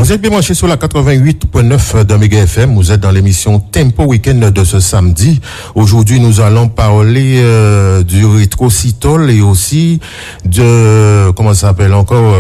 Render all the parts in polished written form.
Vous êtes bien branché sur la 88.9 de Méga FM. Vous êtes dans l'émission Tempo Weekend de ce samedi. Aujourd'hui, nous allons parler du rétrocitol et aussi de, comment ça s'appelle encore,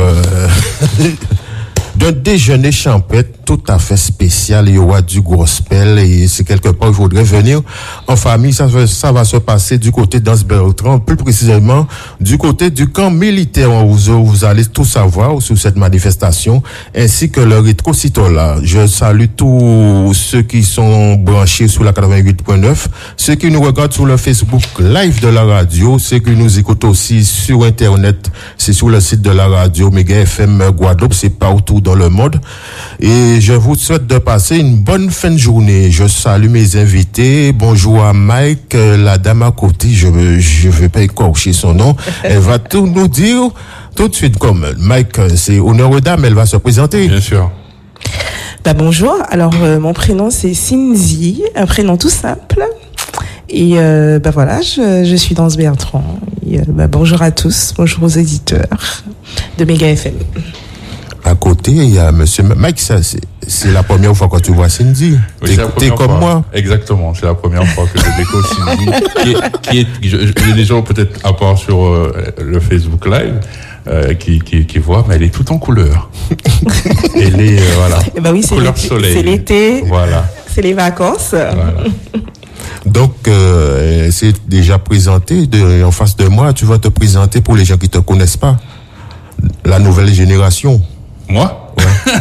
d'un déjeuner champêtre tout à fait spécial. Il y aura du gospel et c'est quelque part il faudrait venir en famille. Ça va se passer du côté d'Anse-Bertrand, plus précisément du côté du camp militaire où vous allez tout savoir sur cette manifestation ainsi que le rétrocitol là. Je salue tous ceux qui sont branchés sur la 88.9, ceux qui nous regardent sur le Facebook live de la radio, ceux qui nous écoutent aussi sur internet, c'est sur le site de la radio Méga FM Guadeloupe, c'est partout dans le monde. Et je vous souhaite de passer une bonne fin de journée. Je salue mes invités. Bonjour à Mike, la dame à côté, je vais pas écorcher son nom. Elle va tout nous dire tout de suite comme Mike, c'est honneur aux dames, elle va se présenter. Bien sûr. Bonjour. Alors mon prénom c'est Cindy, un prénom tout simple. Et voilà, je suis dans ce Bertrand. Et, bonjour à tous, bonjour aux éditeurs de Méga FM. À côté, il y a monsieur Mike, ça, c'est la première fois que tu vois Cindy. Oui, t'es comme fois. moi. Exactement, c'est la première fois que je découvre Cindy. J'ai des gens peut-être à part sur le Facebook Live, qui voient, mais elle est toute en couleur. Elle est, voilà. Et oui, c'est couleur soleil. C'est l'été. Voilà. C'est les vacances. Voilà. Donc, c'est déjà présenté en face de moi. Tu vas te présenter pour les gens qui te connaissent pas. La nouvelle génération. Moi?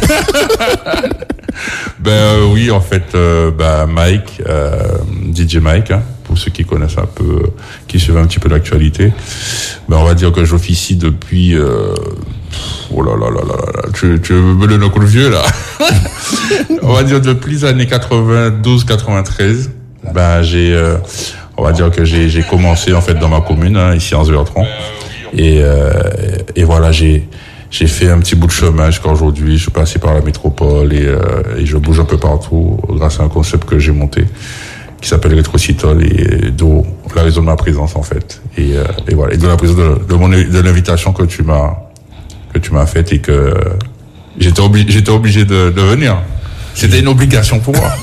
Ouais. Oui, en fait, Mike, DJ Mike, hein, pour ceux qui connaissent un peu, qui suivent un petit peu l'actualité. On va dire que j'officie depuis, oh là là là là, tu me donnes un coup de vieux, là. On va dire depuis les années 92-93, on va dire que j'ai commencé, en fait, dans ma commune, hein, ici en Bertrand. Et voilà, j'ai fait un petit bout de chemin jusqu'à aujourd'hui. Je suis passé par la métropole et je bouge un peu partout grâce à un concept que j'ai monté qui s'appelle Rétrocitol et d'où la raison de ma présence en fait. Et voilà, et de la présence de l'invitation que tu m'as faite et que j'étais obligé de venir. C'était une obligation pour moi.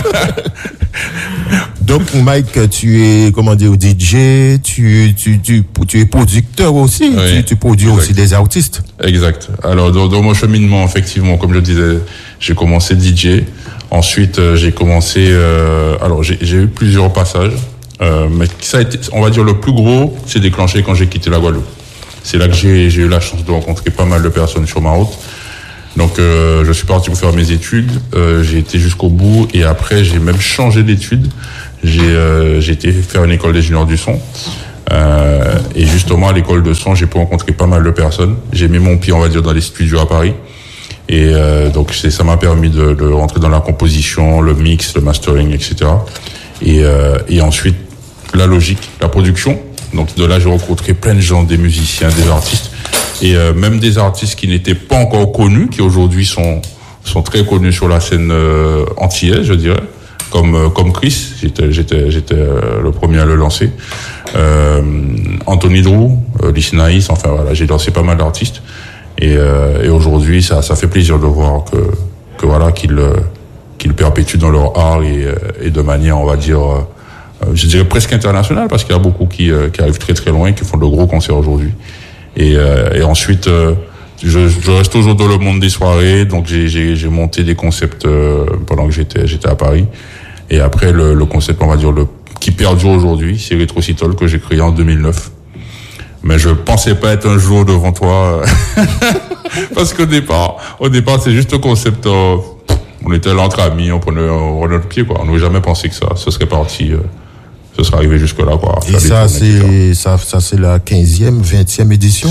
Donc, Mike, tu es, DJ, tu es producteur aussi, oui, tu produis exact. Aussi des artistes. Exact. Alors, dans mon cheminement, effectivement, comme je le disais, j'ai commencé DJ. Ensuite, j'ai commencé, j'ai eu plusieurs passages, mais ça a été, on va dire, le plus gros, c'est déclenché quand j'ai quitté la Guadeloupe. C'est là que j'ai eu la chance de rencontrer pas mal de personnes sur ma route. Donc, je suis parti pour faire mes études. J'ai été jusqu'au bout et après, j'ai même changé d'études. J'ai été faire une école d'ingénieur du son. Et justement, à l'école de son, j'ai pu rencontrer pas mal de personnes. J'ai mis mon pied, on va dire, dans les studios à Paris. Et donc, ça m'a permis de rentrer dans la composition, le mix, le mastering, etc. Et ensuite, la logique, la production. Donc, de là, j'ai rencontré plein de gens, des musiciens, des artistes. Et même des artistes qui n'étaient pas encore connus, qui aujourd'hui sont très connus sur la scène antillaise, je dirais, comme Chris, j'étais le premier à le lancer, Anthony Drew, Lysnaïs, enfin voilà, j'ai lancé pas mal d'artistes et aujourd'hui ça fait plaisir de voir que voilà qu'ils perpétuent dans leur art et de manière, on va dire, je dirais presque internationale, parce qu'il y a beaucoup qui arrivent très très loin, qui font de gros concerts aujourd'hui. Et ensuite, je reste toujours dans le monde des soirées, donc j'ai monté des concepts pendant que j'étais à Paris. Et après, le concept, on va dire, qui perdure aujourd'hui, c'est Rétrocitol, que j'ai créé en 2009. Mais je pensais pas être un jour devant toi, parce qu'au départ, c'est juste un concept, on était là entre amis, on prenait notre pied, quoi. On n'aurait jamais pensé que ce serait parti, ce serait arrivé jusque-là, quoi. Et ça, c'est la 15e, 20e édition?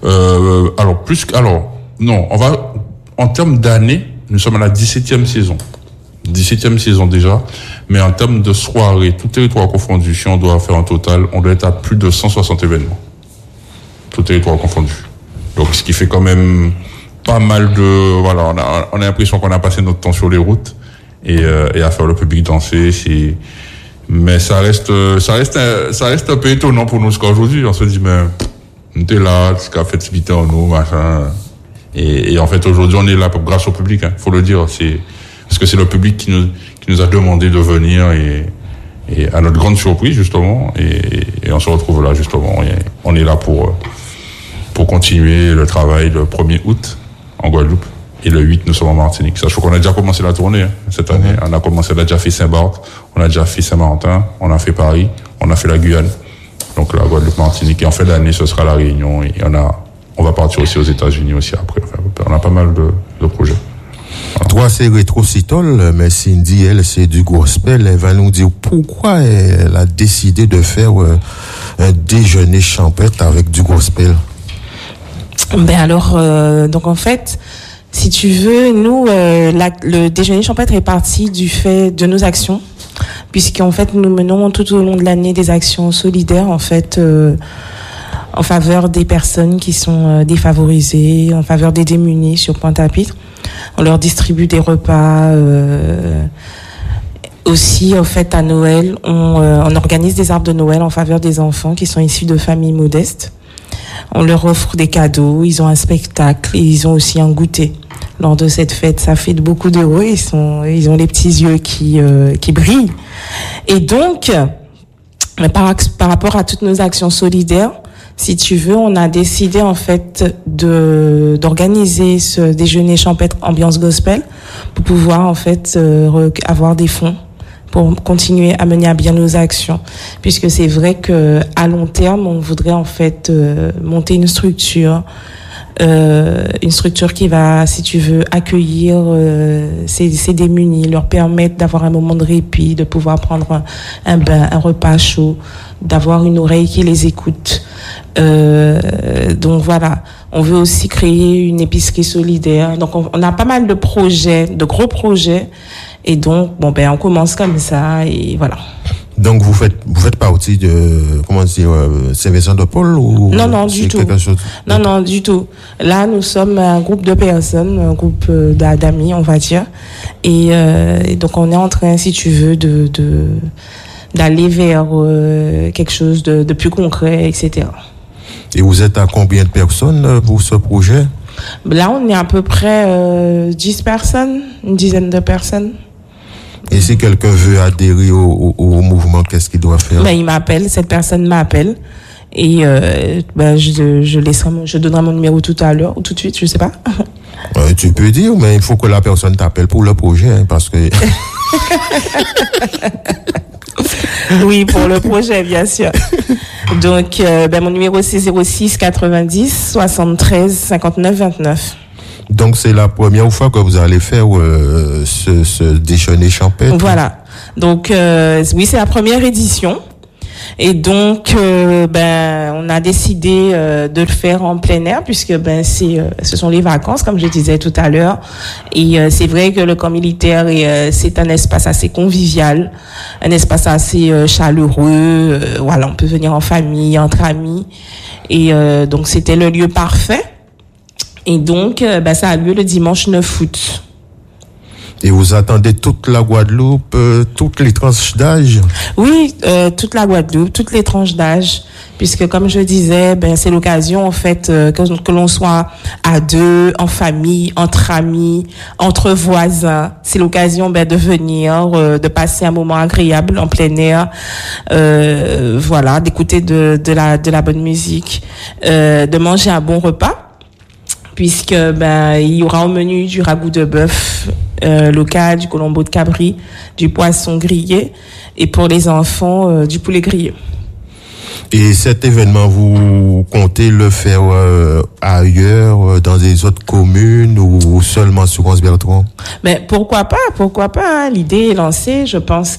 Non, en termes d'années, nous sommes à la 17e saison. 17e saison déjà. Mais en termes de soirée, tout territoire confondu, si on doit faire un total, on doit être à plus de 160 événements. Tout territoire confondu. Donc, ce qui fait quand même pas mal de, voilà, on a l'impression qu'on a passé notre temps sur les routes et à faire le public danser, mais ça reste un peu étonnant pour nous, parce qu'aujourd'hui, on se dit, mais, on était là, ce qu'a fait vite en nous, machin. Et en fait, aujourd'hui, on est là grâce au public, hein, faut le dire. Parce que c'est le public qui nous a demandé de venir et à notre grande surprise, justement, et on se retrouve là, justement. Et on est là pour continuer le travail le 1er août en Guadeloupe. Et le 8, nous sommes en Martinique. Sachant qu'on a déjà commencé la tournée, hein, cette année. On a déjà fait Saint-Barth, on a déjà fait Saint-Martin, on a fait Paris, on a fait la Guyane. Donc la Guadeloupe, Martinique. Et en fin d'année, ce sera la Réunion. Et on va partir aussi aux États-Unis aussi après. Enfin, on a pas mal de projets. Voilà. Toi, c'est Rétrocitol, mais Cindy, elle, c'est du gospel. Elle va nous dire pourquoi elle a décidé de faire un déjeuner champêtre avec du gospel. Ben alors, donc en fait, si tu veux, nous, le déjeuner champêtre est parti du fait de nos actions, puisqu'en fait, nous menons tout au long de l'année des actions solidaires, en fait, en faveur des personnes qui sont défavorisées, en faveur des démunis sur Pointe-à-Pitre. On leur distribue des repas. Aussi, en fait, à Noël, on organise des arbres de Noël en faveur des enfants qui sont issus de familles modestes. On leur offre des cadeaux, ils ont un spectacle et ils ont aussi un goûter. Lors de cette fête, ça fait beaucoup d'heureux, ils ont les petits yeux qui brillent. Et donc, par rapport à toutes nos actions solidaires, si tu veux, on a décidé en fait d'organiser ce déjeuner champêtre ambiance gospel pour pouvoir en fait avoir des fonds pour continuer à mener à bien nos actions, puisque c'est vrai que à long terme, on voudrait en fait monter une structure qui va, si tu veux, accueillir ces démunis, leur permettre d'avoir un moment de répit, de pouvoir prendre un bain, un repas chaud, d'avoir une oreille qui les écoute. Donc voilà, on veut aussi créer une épicerie solidaire. Donc on a pas mal de projets, de gros projets. Et donc, on commence comme ça, et voilà. Donc, vous faites partie de, comment dire, Saint-Vincent-de-Paul ou? Non, du tout. Non, du tout. Là, nous sommes un groupe de personnes, un groupe d'amis, on va dire. Et donc, on est en train, si tu veux, d'aller vers quelque chose de plus concret, etc. Et vous êtes à combien de personnes pour ce projet? Là, on est à peu près 10 personnes, une dizaine de personnes. Et si quelqu'un veut adhérer au mouvement, qu'est-ce qu'il doit faire? Il m'appelle, cette personne m'appelle. Et je donnerai mon numéro tout à l'heure, ou tout de suite, je sais pas. Tu peux dire, mais il faut que la personne t'appelle pour le projet, hein, parce que... Oui, pour le projet, bien sûr. Donc, mon numéro, c'est 06 90 73 59 29. Donc, c'est la première fois que vous allez faire ce déjeuner champêtre. Voilà. Donc, oui, c'est la première édition. Et donc, on a décidé de le faire en plein air, puisque ce sont les vacances, comme je disais tout à l'heure. Et c'est vrai que le camp militaire c'est un espace assez convivial, un espace assez chaleureux. Voilà, on peut venir en famille, entre amis. Et donc, c'était le lieu parfait. Et donc, ça a lieu le dimanche 9 août. Et vous attendez toute la Guadeloupe, toutes les tranches d'âge? Oui, toute la Guadeloupe, toutes les tranches d'âge, puisque comme je disais, c'est l'occasion en fait que l'on soit à deux, en famille, entre amis, entre voisins. C'est l'occasion de venir, de passer un moment agréable en plein air, voilà, d'écouter de la bonne musique, de manger un bon repas. Puisque il y aura au menu du ragoût de bœuf local, du colombo de cabri, du poisson grillé et pour les enfants du poulet grillé. Et cet événement, vous comptez le faire ailleurs, dans des autres communes ou seulement sur Anse-Bertrand? Mais pourquoi pas, hein. L'idée est lancée. Je pense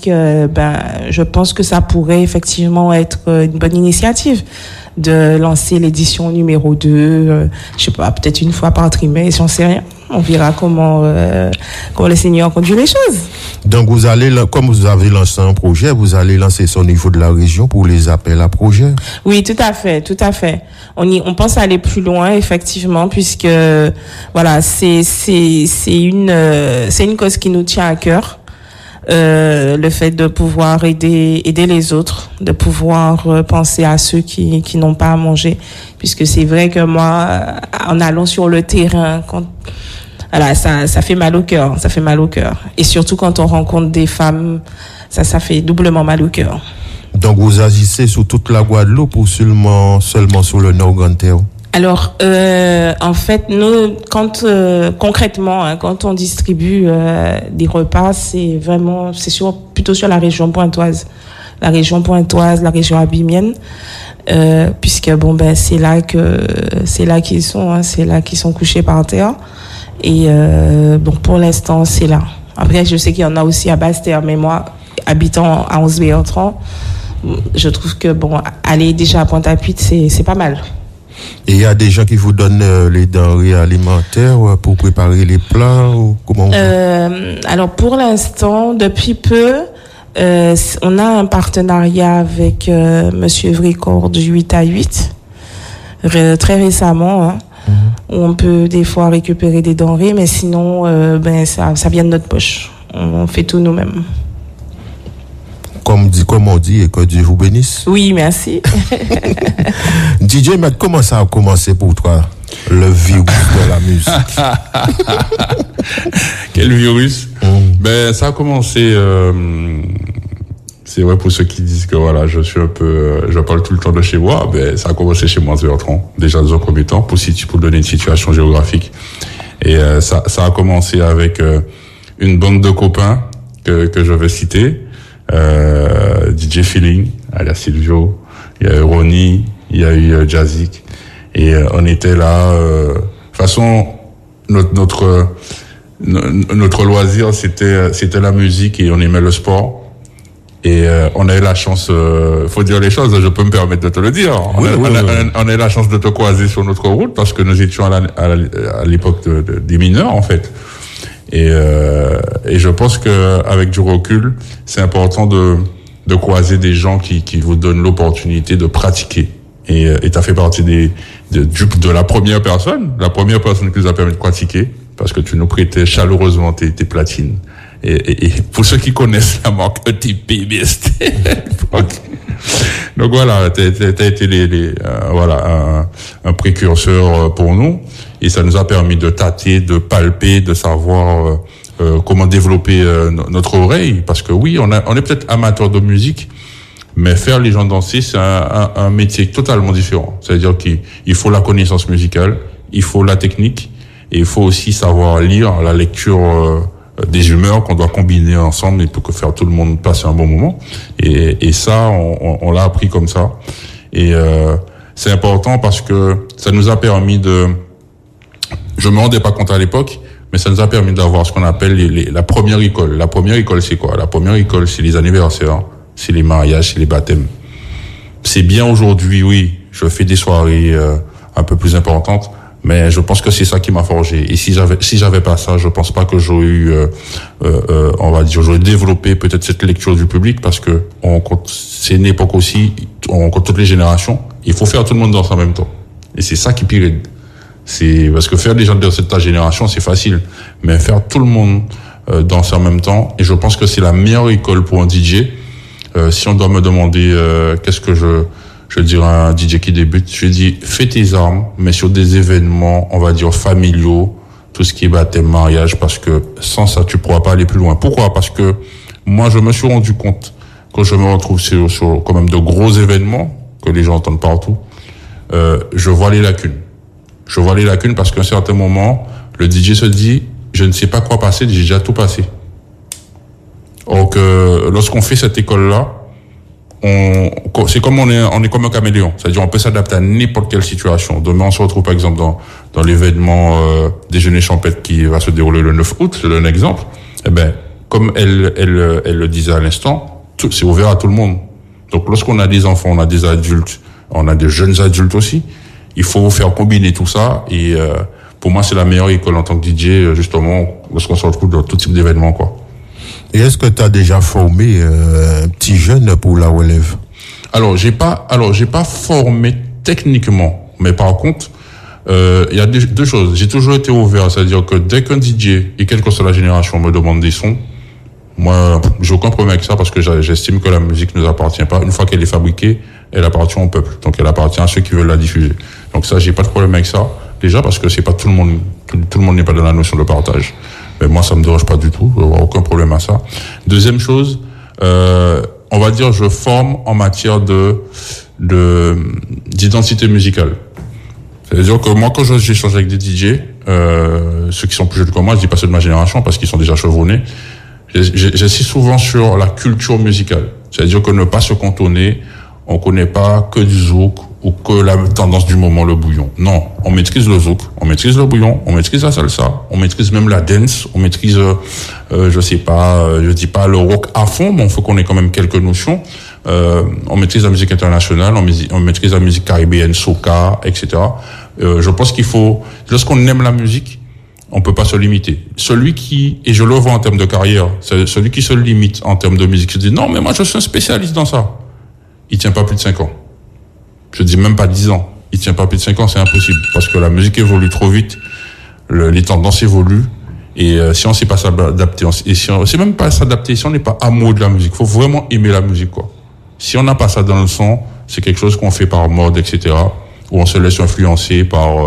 que ça pourrait effectivement être une bonne initiative de lancer l'édition numéro 2, je sais pas, peut-être une fois par trimestre, j'en sais rien. On verra comment le Seigneur conduit les choses. Donc comme vous avez lancé un projet, vous allez lancer ça au niveau de la région pour les appels à projets? Oui, tout à fait. On pense aller plus loin, effectivement, puisque voilà, c'est une cause qui nous tient à cœur. le fait de pouvoir aider les autres, de pouvoir penser à ceux qui n'ont pas à manger, puisque c'est vrai que moi, en allant sur le terrain, voilà, ça fait mal au cœur, et surtout quand on rencontre des femmes, ça fait doublement mal au cœur. Donc vous agissez sur toute la Guadeloupe ou seulement sur le Nord Grand-Terre? Alors, en fait, nous, concrètement, quand on distribue des repas, c'est plutôt sur la région pointoise, la région abimienne, puisque c'est là qu'ils sont, c'est là qu'ils sont couchés par terre. Et donc pour l'instant, c'est là. Après, je sais qu'il y en a aussi à Basse-Terre, mais moi, habitant à 11-Bertrand, je trouve que aller déjà à Pointe-à-Pitre, c'est pas mal. Et il y a des gens qui vous donnent les denrées alimentaires pour préparer les plats ou comment alors pour l'instant, depuis peu, on a un partenariat avec Monsieur Vricor du 8-8, très récemment, où on peut des fois récupérer des denrées, mais sinon, ça vient de notre poche. On fait tout nous-mêmes. Comme on dit, et que Dieu vous bénisse. Oui, merci. DJ, mais comment ça a commencé pour toi, le virus de la musique? Quel virus? Ça a commencé, c'est vrai pour ceux qui disent que voilà, je parle tout le temps de chez moi, ça a commencé chez moi, déjà dans un premier temps, pour donner une situation géographique. Et ça a commencé avec une bande de copains que je vais citer. DJ Feeling, alias Silvio, il y a eu Ronnie, il y a eu Jazzik, et on était là. De toute façon, notre loisir c'était la musique et on aimait le sport. Et on a eu la chance, faut dire les choses, je peux me permettre de te le dire. On a eu la chance de te croiser sur notre route parce que nous étions à l'époque des mineurs en fait. Et je pense que avec du recul, c'est important de croiser des gens qui vous donnent l'opportunité de pratiquer. Et t'as fait partie de la première personne qui nous a permis de pratiquer, parce que tu nous prêtais chaleureusement tes platines. Et pour ceux qui connaissent la marque ETP Best. Donc voilà, t'as été un précurseur pour nous. Et ça nous a permis de tâter, de palper, de savoir comment développer notre oreille. Parce que oui, on est peut-être amateur de musique, mais faire les gens danser, c'est un métier totalement différent. C'est-à-dire qu'il faut la connaissance musicale, il faut la technique, et il faut aussi savoir lire la lecture des humeurs qu'on doit combiner ensemble et pour que faire tout le monde passer un bon moment. Et ça, on l'a appris comme ça. Et c'est important parce que ça nous a permis je me rendais pas compte à l'époque, mais ça nous a permis d'avoir ce qu'on appelle la première école. La première école, c'est quoi? La première école, c'est les anniversaires, c'est les mariages, c'est les baptêmes. C'est bien aujourd'hui, oui, je fais des soirées un peu plus importantes, mais je pense que c'est ça qui m'a forgé. Et si j'avais pas ça, je pense pas que j'aurais eu, j'aurais développé peut-être cette lecture du public, parce que c'est une époque aussi, on compte toutes les générations. Il faut faire tout le monde danser en même temps. Et c'est ça qui pire. C'est parce que faire des gens de cette génération, c'est facile, mais faire tout le monde danser en même temps. Et je pense que c'est la meilleure école pour un DJ. Si on doit me demander qu'est-ce que je dirais à un DJ qui débute, je dis fais tes armes, mais sur des événements, on va dire familiaux, tout ce qui est baptême, mariage, parce que sans ça, tu pourras pas aller plus loin. Pourquoi? Parce que moi, je me suis rendu compte quand je me retrouve sur quand même de gros événements que les gens entendent partout, je vois les lacunes. Je vois les lacunes parce qu'à un certain moment, le DJ se dit, je ne sais pas quoi passer, j'ai déjà tout passé. Or que lorsqu'on fait cette école-là, c'est comme on est comme un caméléon. C'est-à-dire, on peut s'adapter à n'importe quelle situation. Demain, on se retrouve, par exemple, dans l'événement, déjeuner champêtre qui va se dérouler le 9 août, je donne un exemple. Eh ben, comme elle le disait à l'instant, c'est ouvert à tout le monde. Donc, lorsqu'on a des enfants, on a des adultes, on a des jeunes adultes aussi, il faut faire combiner tout ça. Et, pour moi, c'est la meilleure école en tant que DJ, justement, lorsqu'on se retrouve dans tout type d'événements, quoi. Et est-ce que tu as déjà formé un petit jeune pour la relève? Alors, j'ai pas formé techniquement, mais par contre, il y a deux choses. J'ai toujours été ouvert, c'est-à-dire que dès qu'un DJ, et quelle que soit la génération, me demande des sons, Moi, j'ai aucun problème avec ça parce que j'estime que la musique ne nous appartient pas. Une fois qu'elle est fabriquée, elle appartient au peuple. Donc, elle appartient à ceux qui veulent la diffuser. Donc ça, j'ai pas de problème avec ça. Déjà parce que c'est pas tout le monde, tout le monde n'est pas dans la notion de partage. Mais moi, ça me dérange pas du tout. Je vois aucun problème à ça. Deuxième chose, on va dire, je forme en matière d'identité musicale. C'est-à-dire que moi, quand j'échange avec des DJ, ceux qui sont plus jeunes que moi, je dis pas ceux de ma génération parce qu'ils sont déjà chevronnés, j'insiste souvent sur la culture musicale. C'est-à-dire que ne pas se cantonner, on connaît pas que du zouk ou que la tendance du moment, le bouillon. Non, on maîtrise le zouk, on maîtrise le bouillon, on maîtrise la salsa, on maîtrise même la dance, on maîtrise, je dis pas le rock à fond, mais on faut qu'on ait quand même quelques notions. On maîtrise la musique internationale, on maîtrise la musique caribéenne, soca, etc. Je pense qu'il faut, lorsqu'on aime la musique, on peut pas se limiter. Et je le vois en termes de carrière, c'est celui qui se limite en termes de musique, se dit non, mais moi je suis un spécialiste dans ça. Il tient pas plus de 5 ans. Je dis même pas 10 ans. Il tient pas plus de 5 ans, c'est impossible. Parce que la musique évolue trop vite, les tendances évoluent, et si on sait pas s'adapter, et si on sait même pas s'adapter, si on n'est pas amoureux de la musique, faut vraiment aimer la musique, quoi. Si on n'a pas ça dans le son, c'est quelque chose qu'on fait par mode, etc., où on se laisse influencer par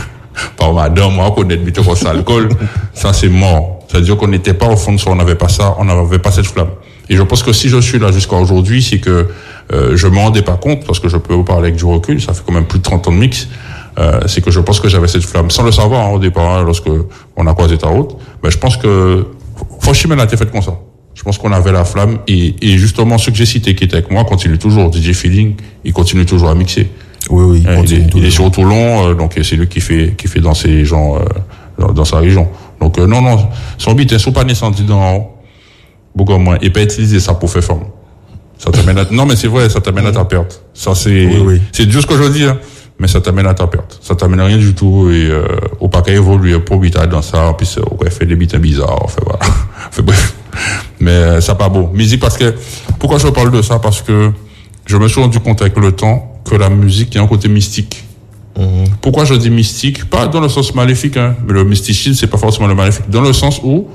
madame, moi, qu'on est habitué à l'alcool, ça c'est mort. C'est-à-dire qu'on n'était pas au fond de ça, on n'avait pas ça, on n'avait pas cette flamme. Et je pense que si je suis là jusqu'à aujourd'hui, c'est que je m'en rendais pas compte, parce que je peux vous parler avec du recul, ça fait quand même plus de 30 ans de mix, c'est que je pense que j'avais cette flamme, sans le savoir au départ, lorsque on a croisé ta route, mais je pense que Franchement, a été faite comme ça. Je pense qu'on avait la flamme, et justement ceux que j'ai cités qui étaient avec moi continuent toujours. DJ Feeling, il continue toujours à mixer. Oui, il est sur Toulon, donc c'est lui qui fait danser les gens dans sa région. Donc non, son beat est sous pas naissant dans beaucoup moins, et pas utiliser ça pour faire forme. Ça t'amène à... Non, mais c'est vrai, ça t'amène à ta perte. Ça, c'est, c'est juste ce que je dis, hein. Mais ça t'amène à ta perte. Ça t'amène à rien du tout, et, au paquet évoluer pour beat dans ça, en plus, ouais, fait des beats bizarres, enfin, voilà. Enfin, bref. Mais, ça pas beau. Musique, parce que, pourquoi je parle de ça? Parce que, je me suis rendu compte avec le temps que la musique, il y a un côté mystique. Pourquoi je dis mystique? Pas dans le sens maléfique, hein. Mais le mysticisme, c'est pas forcément le maléfique. Dans le sens où,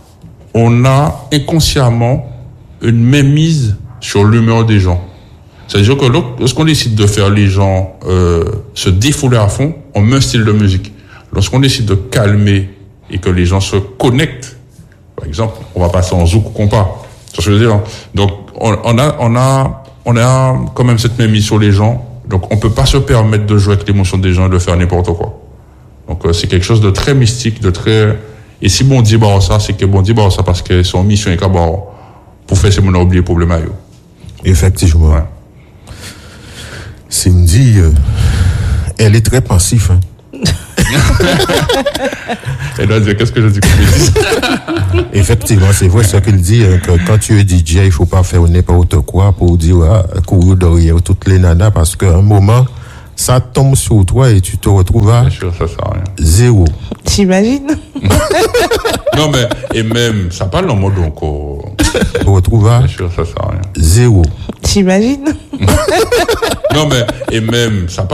on a inconsciemment une mainmise sur l'humeur des gens. C'est-à-dire que lorsqu'on décide de faire les gens se défouler à fond, on met un style de musique. Lorsqu'on décide de calmer et que les gens se connectent, par exemple, on va passer en zouk ou compas. C'est ce que je veux dire. Donc, on a quand même cette mainmise sur les gens. Donc, on peut pas se permettre de jouer avec l'émotion des gens et de faire n'importe quoi. Donc, c'est quelque chose de très mystique, de très... Et si bon dit ça, c'est que bon dit ça parce que son mission est pour faire ce qu'on a oublié le problème à eux. Effectivement. Ouais. Cindy, elle est très pensive. Hein. Elle doit dire, qu'est-ce que je dis Effectivement, c'est vrai ce qu'il dit, que quand tu es DJ, il faut pas faire n'importe quoi pour dire, courir derrière toutes les nanas, parce qu'à un moment, ça tombe sur toi et tu te retrouves à... Bien sûr, ça sert à rien. Zéro. T'imagines? Non, mais, et même, ça parle en mode encore. Tu te retrouves à... Bien sûr, ça sert à rien. Zéro. T'imagines? Non, mais, et même, ça parle